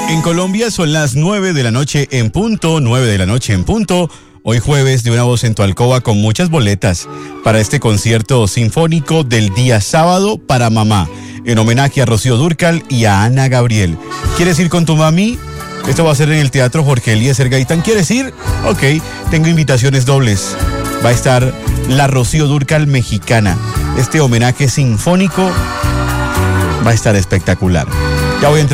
En Colombia son las 9 de la noche en punto, 9 de la noche en punto. Hoy jueves de Una Voz en tu Alcoba con muchas boletas para este concierto sinfónico del día sábado para mamá, en homenaje a Rocío Dúrcal y a Ana Gabriel. ¿Quieres ir con tu mami? Esto va a ser en el Teatro Jorge Eliezer Gaitán. ¿Quieres ir? Ok, tengo invitaciones dobles. Va a estar la Rocío Dúrcal mexicana. Este homenaje sinfónico va a estar espectacular. Ya voy a